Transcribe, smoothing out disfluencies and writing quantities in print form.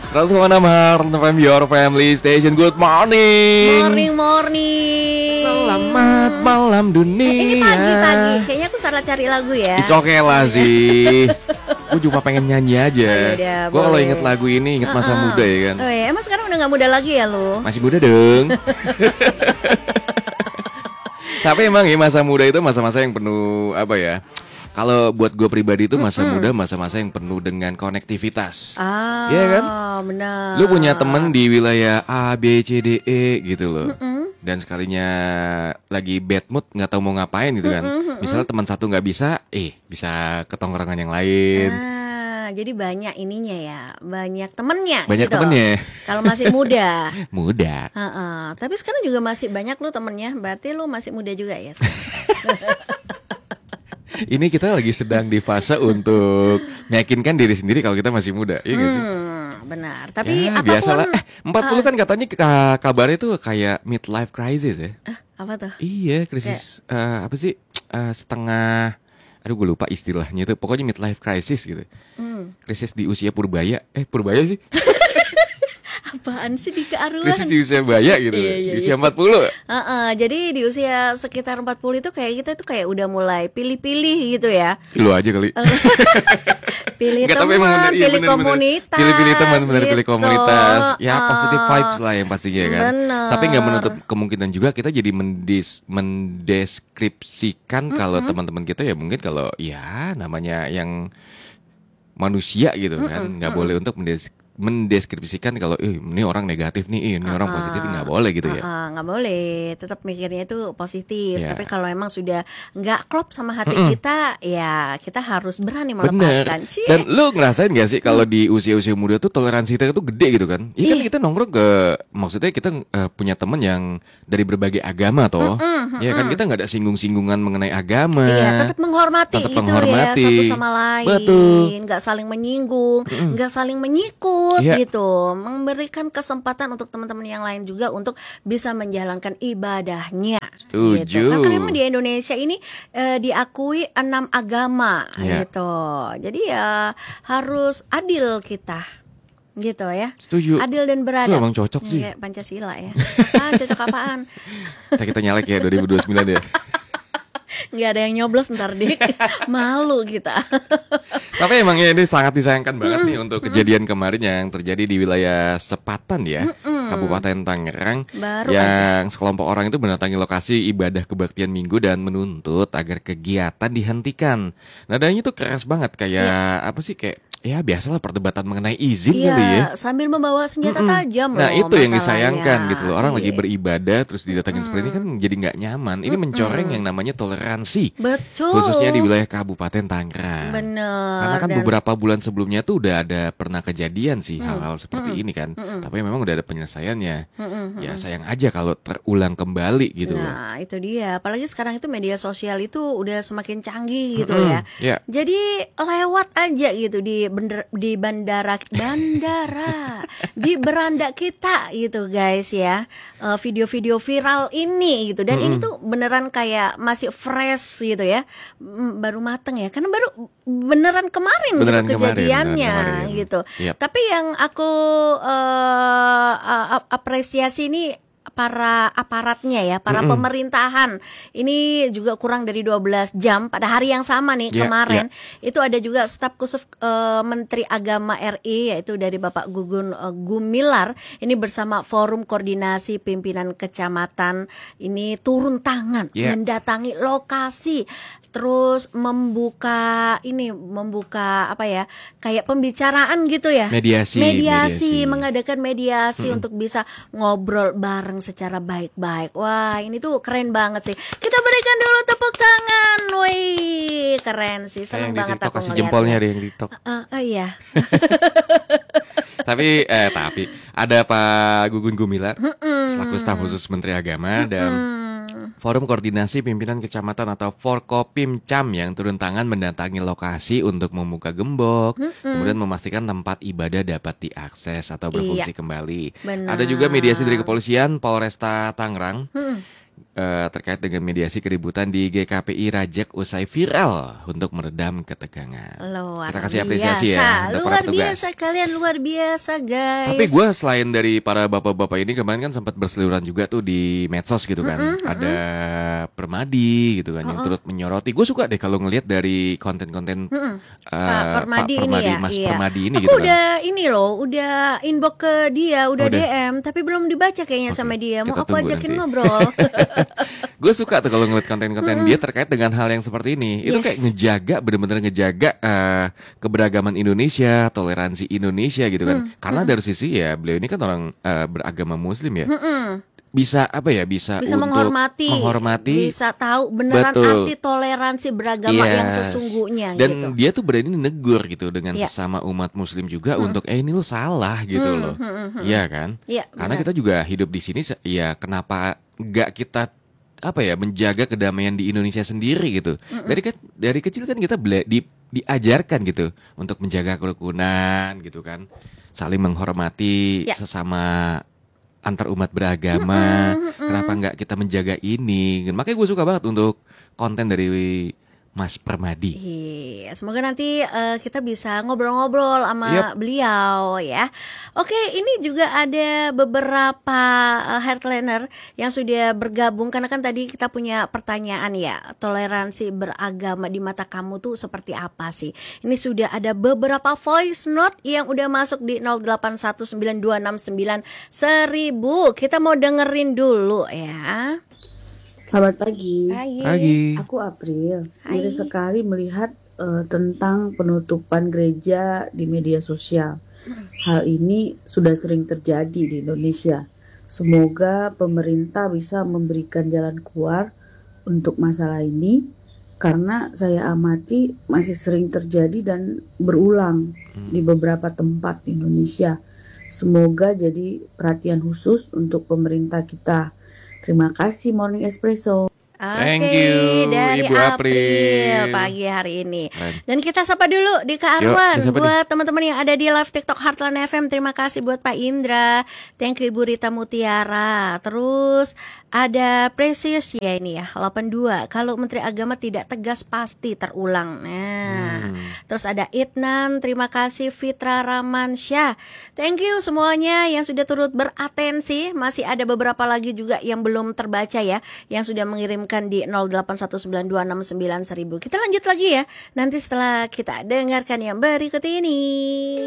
106 FM Your Family Station. Good morning. Morning. Selamat malam dunia. Ini pagi. Kayaknya aku salah cari lagu ya. It's okay lah sih. Gue cuma pengen nyanyi aja. Gue kalau inget lagu ini inget masa muda ya kan. Oh ya, emang sekarang udah gak muda lagi ya lu? Masih muda dong. Tapi emang ya masa muda itu masa-masa yang penuh apa ya? Kalau buat gue pribadi itu masa muda masa-masa yang penuh dengan konektivitas. Iya kan? Benar. Lu punya temen di wilayah A, B, C, D, E gitu loh. Dan sekalinya lagi bad mood nggak tahu mau ngapain gitu kan. Misalnya teman satu nggak bisa, bisa ke tongkrongan yang lain. Jadi banyak ininya ya, banyak temennya. Banyak gitu. temennya. Kalau masih muda. Muda. Tapi sekarang juga masih banyak lu temennya. Berarti lu masih muda juga ya. Ini kita lagi sedang di fase untuk meyakinkan diri sendiri kalau kita masih muda, iya gak sih? Benar. Tapi ya, apapun biasalah. 40 kan katanya kabarnya tuh kayak midlife crisis ya. Apa tuh? Iya, krisis apa sih? Setengah, aduh gue lupa istilahnya itu. Pokoknya midlife crisis gitu. Krisis di usia purbaya. Purbaya sih? Apaan sih di kearuan? Krisis di usia baya gitu. Iya. Di usia 40. Jadi di usia sekitar 40 itu kayak kita tuh kayak udah mulai pilih-pilih gitu ya. Lu aja kali. Pilih Nggak, teman, pilih komunitas. Pilih teman, bener gitu. pilih komunitas. Ya positive vibes lah yang pastinya kan. Bener. Tapi nggak menutup kemungkinan juga kita jadi mendeskripsikan kalau teman-teman kita ya mungkin kalau ya namanya yang manusia gitu kan, nggak boleh untuk mendeskripsikan kalau ini orang negatif nih, ini orang positif, nggak boleh gitu ya. Nggak boleh, tetap mikirnya itu positif. Ya. Tapi kalau emang sudah nggak klop sama hati kita, ya kita harus berani melepaskan. Dan lu ngerasain gak sih kalau di usia-usia muda tuh toleransi kita tuh gede gitu kan? Iya kan kita nongkrong maksudnya kita punya temen yang dari berbagai agama toh. Ya kan kita nggak ada singgung-singgungan mengenai agama. Iya, tetap menghormati ya satu sama lain. Betul. Nggak saling menyinggung, nggak saling menyikut. Gitu, memberikan kesempatan untuk teman-teman yang lain juga untuk bisa menjalankan ibadahnya. Setuju. Gitu. Kan memang di Indonesia ini diakui 6 agama gitu. Jadi ya harus adil kita. Gitu ya. Setuju. Adil dan beradab. Lu emang cocok sih. Ya, Pancasila ya. Cocok apaan? Kita nyalek ya 2029 ya. Nggak ada yang nyoblos ntar dik. Malu kita. Tapi emang ini sangat disayangkan banget nih untuk kejadian kemarin yang terjadi di wilayah Sepatan ya, Kabupaten Tangerang, yang sekelompok orang itu mendatangi lokasi ibadah kebaktian Minggu dan menuntut agar kegiatan dihentikan. Nadanya tuh keras banget kayak apa sih, kayak ya biasalah perdebatan mengenai izin kali ya. Sambil membawa senjata tajam loh. Nah itu yang disayangkan gitu loh. Orang lagi Iya. beribadah terus didatangin seperti ini kan jadi nggak nyaman. Ini mencoreng yang namanya toleransi. Betul. Khususnya di wilayah Kabupaten Tangerang. Bener. Karena kan beberapa bulan sebelumnya tuh udah ada pernah kejadian sih hal-hal seperti ini kan. Tapi memang udah ada penyelesaiannya. Ya sayang aja kalau terulang kembali gitu loh. Nah itu dia. Apalagi sekarang itu media sosial itu udah semakin canggih gitu ya. Yeah. Jadi lewat aja gitu di bandara di beranda kita gitu guys ya. Video-video viral ini gitu. Dan ini tuh beneran kayak masih fresh gitu ya. Baru mateng ya. Karena baru beneran kemarin gitu kejadiannya gitu. Yep. Tapi yang aku apresiasi ini para aparatnya ya, para pemerintahan. Ini juga kurang dari 12 jam pada hari yang sama nih kemarin. Itu ada juga staf khusus Menteri Agama RI yaitu dari Bapak Gugun Gumilar. Ini bersama Forum Koordinasi Pimpinan Kecamatan ini turun tangan mendatangi lokasi. Terus membuka apa ya, kayak pembicaraan gitu ya, mediasi. Mengadakan mediasi untuk bisa ngobrol bareng secara baik-baik. Wah ini tuh keren banget sih. Kita berikan dulu tepuk tangan. Wih keren sih, seneng banget aku kasih ngeliatnya. jempolnya ada yang di TikTok. Iya. Tapi ada Pak Gugun Gumilar selaku staf khusus Menteri Agama dan Forum Koordinasi Pimpinan Kecamatan atau Forkopimcam yang turun tangan mendatangi lokasi untuk membuka gembok, kemudian memastikan tempat ibadah dapat diakses atau berfungsi kembali. Benar. Ada juga mediasi dari kepolisian Polresta Tangerang terkait dengan mediasi keributan di GKPI Rajak usai viral untuk meredam ketegangan. Luar Kita kasih biasa. apresiasi ya untuk para Luar petugas. biasa, kalian luar biasa guys. Tapi gue selain dari para bapak-bapak ini kemarin kan sempat berseliweran juga tuh di medsos gitu kan. Ada Permadi gitu kan yang turut menyoroti. Gue suka deh kalau ngelihat dari konten-konten Pak Permadi ini ya, Mas iya. Permadi ini Aku gitu kan. udah ini loh, udah inbox ke dia, udah Udah. DM, tapi belum dibaca kayaknya Oke, sama dia. Mau kita aku tunggu ajakin nanti. ngobrol. Gue suka tuh kalau ngeliat konten-konten dia terkait dengan hal yang seperti ini. Itu Yes. kayak ngejaga, bener-bener ngejaga keberagaman Indonesia, toleransi Indonesia gitu kan. Karena dari sisi ya beliau ini kan orang beragama Muslim ya. Bisa apa ya? Bisa Bisa untuk menghormati. bisa tahu beneran Betul. arti toleransi beragama yang Yes. sesungguhnya Dan gitu. dia tuh berani negur gitu dengan Iya. sesama umat Muslim juga untuk ini lu salah gitu loh. Iya kan? Iya, Karena benar. kita juga hidup di sini ya kenapa nggak kita apa ya menjaga kedamaian di Indonesia sendiri gitu. Dari kecil kan kita diajarkan gitu untuk menjaga kerukunan gitu kan. Saling menghormati Ya. sesama antar umat beragama. Kenapa nggak kita menjaga ini? Makanya gue suka banget untuk konten dari Mas Permadi. Iya, semoga nanti kita bisa ngobrol-ngobrol sama Yap. beliau ya. Oke, ini juga ada beberapa headliner yang sudah bergabung karena kan tadi kita punya pertanyaan ya, toleransi beragama di mata kamu tuh seperti apa sih? Ini sudah ada beberapa voice note yang udah masuk di 0819269100. Kita mau dengerin dulu ya. Selamat pagi. Pagi. Aku April. Hai. Miris sekali melihat tentang penutupan gereja di media sosial. Hal ini sudah sering terjadi di Indonesia. Semoga pemerintah bisa memberikan jalan keluar untuk masalah ini, karena saya amati masih sering terjadi dan berulang di beberapa tempat di Indonesia. Semoga jadi perhatian khusus untuk pemerintah kita. Terima kasih Morning Espresso. Thank Oke, you, dari Ibu April. pagi hari ini. Keren. Dan kita sapa dulu di Kak Yuk, Arwan. siapa Buat teman-teman yang ada di live TikTok Heartland FM, terima kasih buat Pak Indra. Thank you Ibu Rita Mutiara. Terus ada Precious ya ini ya, 82. Kalau Menteri Agama tidak tegas pasti terulang. Nah, terus ada Itnan, terima kasih Fitra Ramansyah. Thank you semuanya yang sudah turut beratensi. Masih ada beberapa lagi juga yang belum terbaca ya, yang sudah mengirimkan di 0819269100. Kita lanjut lagi ya nanti setelah kita dengarkan yang berikut ini.